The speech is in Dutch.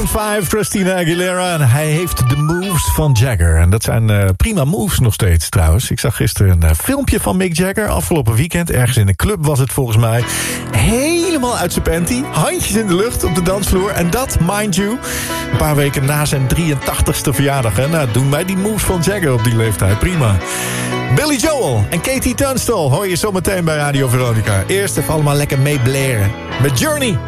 Maroon 5, Christina Aguilera. En hij heeft de moves van Jagger. En dat zijn prima moves nog steeds trouwens. Ik zag gisteren een filmpje van Mick Jagger. Afgelopen weekend, ergens in een club was het volgens mij. Helemaal uit zijn panty. Handjes in de lucht op de dansvloer. En dat, mind you, een paar weken na zijn 83ste verjaardag. Hè? Nou, doen wij die moves van Jagger op die leeftijd. Prima. Billy Joel en Katie Tunstall hoor je zometeen bij Radio Veronica. Eerst even allemaal lekker mee blaren. Met Journey.